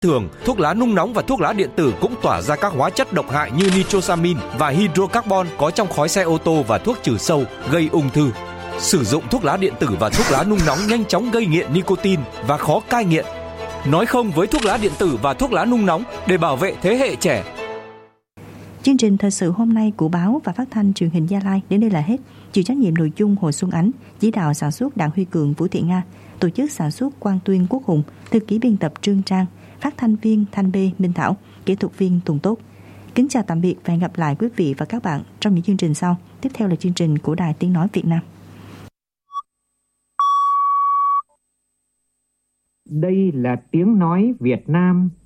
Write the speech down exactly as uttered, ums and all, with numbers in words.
thường, thuốc lá nung nóng và thuốc lá điện tử cũng tỏa ra các hóa chất độc hại như nitrosamin và hydrocarbon có trong khói xe ô tô và thuốc trừ sâu, gây ung thư. Sử dụng thuốc lá điện tử và thuốc lá nung nóng nhanh chóng gây nghiện nicotine và khó cai nghiện. Nói không với thuốc lá điện tử và thuốc lá nung nóng để bảo vệ thế hệ trẻ. Chương trình thời sự hôm nay của báo và phát thanh truyền hình Gia Lai đến đây là hết. Chịu trách nhiệm nội dung Hồ Xuân Ánh, chỉ đạo sản xuất Đặng Huy Cường, Vũ Thị Nga, tổ chức sản xuất Quang Tuyên, Quốc Hùng, thư ký biên tập Trương Trang, phát thanh viên Thanh Bê, Minh Thảo, kỹ thuật viên Tùng Tốt. Kính chào tạm biệt và hẹn gặp lại quý vị và các bạn trong những chương trình sau. Tiếp theo là chương trình của Đài Tiếng nói Việt Nam. Đây là Tiếng nói Việt Nam.